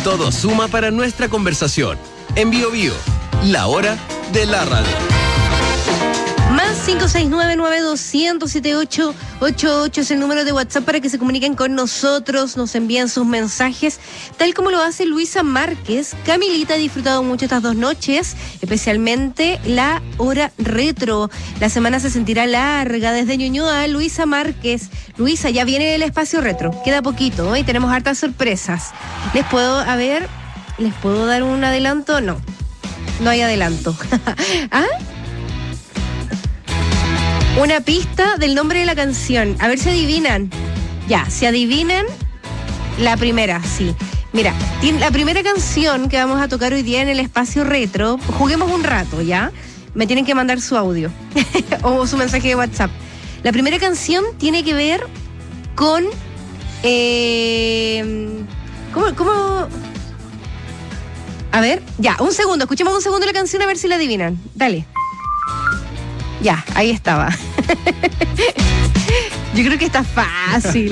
todo suma para nuestra conversación. En Bio Bio, la hora de la radio. Más 569-9200-7888 es el número de WhatsApp para que se comuniquen con nosotros, nos envían sus mensajes, tal como lo hace Luisa Márquez. Camilita ha disfrutado mucho estas 2 noches, especialmente la hora retro. La semana se sentirá larga desde Ñuñoa. Luisa Márquez. Luisa, ya viene el espacio retro, queda poquito y tenemos hartas sorpresas. ¿Les puedo dar un adelanto? No hay adelanto. ¿Ah? Una pista del nombre de la canción. A ver si adivinan. Ya, si adivinan la primera, sí. Mira, la primera canción que vamos a tocar hoy día en el espacio retro, juguemos un rato, ¿ya? Me tienen que mandar su audio o su mensaje de WhatsApp. La primera canción tiene que ver con... ¿Cómo? A ver, ya, un segundo. Escuchemos un segundo la canción a ver si la adivinan. Dale. Ya, ahí estaba. Yo creo que está fácil.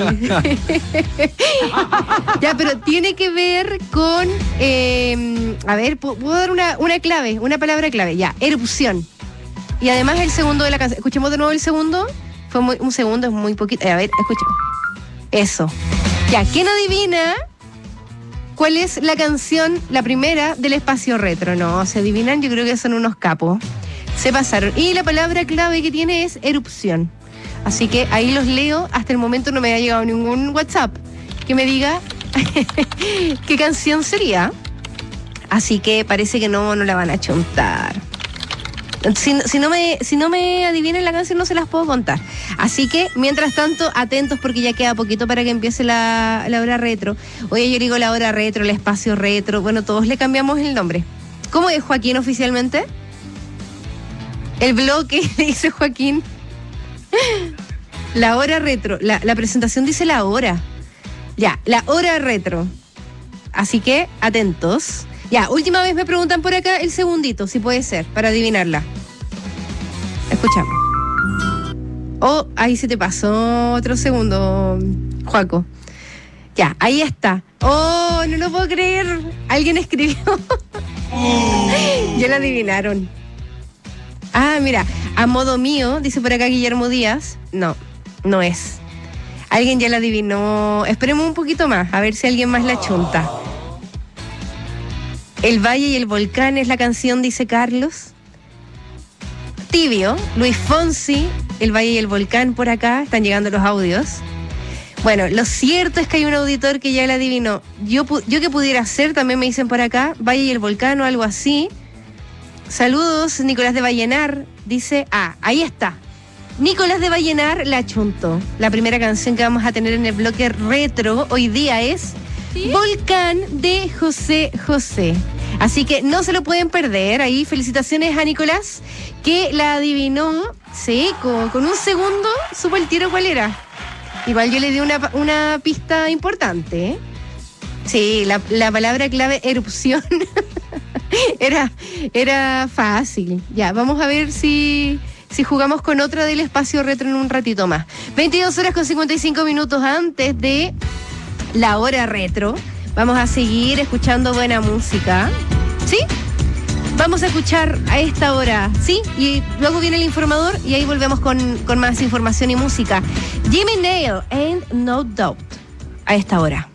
Ya, pero tiene que ver con... a ver, ¿puedo dar una clave? Una palabra clave. Ya, erupción. Y además el segundo de la canción. Escuchemos de nuevo el segundo. Un segundo, es muy poquito. A ver, escuchemos. Eso. Ya, ¿quién adivina cuál es la canción, la primera del espacio retro? No, se adivinan, yo creo que son unos capos. Se pasaron. Y la palabra clave que tiene es erupción. Así que ahí los leo. Hasta el momento no me ha llegado ningún WhatsApp que me diga qué canción sería. Así que parece que no la van a chontar. Si no me adivinan la canción, no se las puedo contar. Así que, mientras tanto, atentos porque ya queda poquito para que empiece la hora retro. Oye, yo digo la hora retro, el espacio retro. Bueno, todos le cambiamos el nombre. ¿Cómo es, Joaquín, oficialmente? El bloque, dice Joaquín. La hora retro. La presentación dice la hora. Ya, la hora retro. Así que, atentos. Ya, última vez me preguntan por acá el segundito, si puede ser, para adivinarla. Escuchamos. Oh, ahí se te pasó otro segundo, Joaco. Ya, ahí está. Oh, no lo puedo creer. Alguien escribió. Ya la adivinaron. Ah, mira, a modo mío, dice por acá Guillermo Díaz. No es. Alguien ya la adivinó. Esperemos un poquito más, a ver si alguien más la chunta. El Valle y el Volcán es la canción, dice Carlos. Tibio, Luis Fonsi, El Valle y el Volcán por acá. Están llegando los audios. Bueno, lo cierto es que hay un auditor que ya la adivinó. Yo que pudiera ser, también me dicen por acá, Valle y el Volcán o algo así. Saludos, Nicolás de Vallenar. Dice, ahí está. Nicolás de Vallenar la chuntó. La primera canción que vamos a tener en el bloque retro hoy día es... ¿Sí? Volcán de José José. Así que no se lo pueden perder. Ahí felicitaciones a Nicolás, que la adivinó. Sí, con un segundo supo el tiro cuál era. Igual yo le di una pista importante, ¿eh? Sí, la palabra clave erupción era fácil. Ya, vamos a ver si jugamos con otra del espacio retro en un ratito más. 22:55 antes de la hora retro. Vamos a seguir escuchando buena música. ¿Sí? Vamos a escuchar a esta hora, ¿sí? Y luego viene el informador y ahí volvemos con más información y música. Jimmy Nail and No Doubt a esta hora.